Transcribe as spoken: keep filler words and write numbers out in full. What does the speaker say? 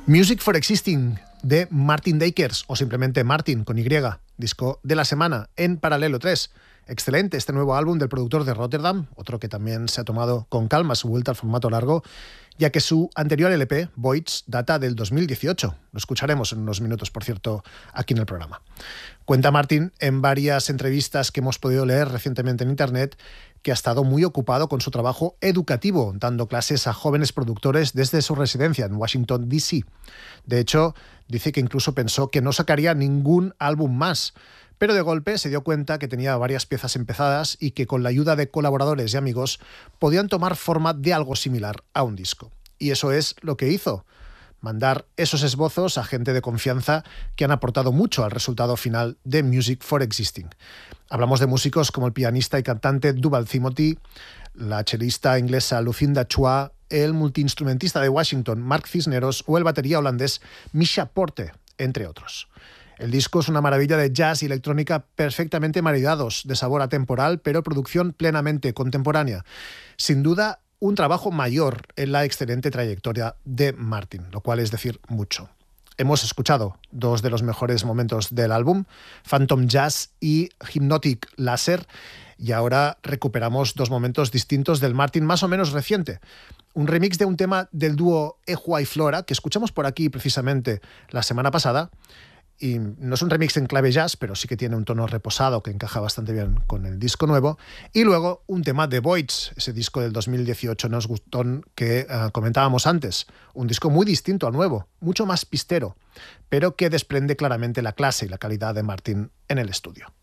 Music for Existing de Martin Dakers, o simplemente Martin con Y, disco de la semana en Paralelo tres. Excelente este nuevo álbum del productor de Rotterdam, otro que también se ha tomado con calma su vuelta al formato largo, ya que su anterior L P, Voids, data del dos mil dieciocho. Lo escucharemos en unos minutos, por cierto, aquí en el programa. Cuenta Martin en varias entrevistas que hemos podido leer recientemente en internet que ha estado muy ocupado con su trabajo educativo, dando clases a jóvenes productores desde su residencia en Washington, D C. De hecho, dice que incluso pensó que no sacaría ningún álbum más, pero de golpe se dio cuenta que tenía varias piezas empezadas y que con la ayuda de colaboradores y amigos podían tomar forma de algo similar a un disco. Y eso es lo que hizo, mandar esos esbozos a gente de confianza que han aportado mucho al resultado final de Music for Existing. Hablamos de músicos como el pianista y cantante Duval Timothy, la chelista inglesa Lucinda Chua, el multiinstrumentista de Washington Mark Cisneros o el batería holandés Misha Porte, entre otros. El disco es una maravilla de jazz y electrónica perfectamente maridados, de sabor atemporal, pero producción plenamente contemporánea. Sin duda, un trabajo mayor en la excelente trayectoria de Martin, lo cual es decir mucho. Hemos escuchado dos de los mejores momentos del álbum, Phantom Jazz y Hypnotic Laser, y ahora recuperamos dos momentos distintos del Martin más o menos reciente. Un remix de un tema del dúo Ejua y Flora, que escuchamos por aquí precisamente la semana pasada, y no es un remix en clave jazz, pero sí que tiene un tono reposado que encaja bastante bien con el disco nuevo. Y luego un tema de Voids, ese disco del dos mil dieciocho, Nos Gustón, que uh, comentábamos antes. Un disco muy distinto al nuevo, mucho más pistero, pero que desprende claramente la clase y la calidad de Martin en el estudio.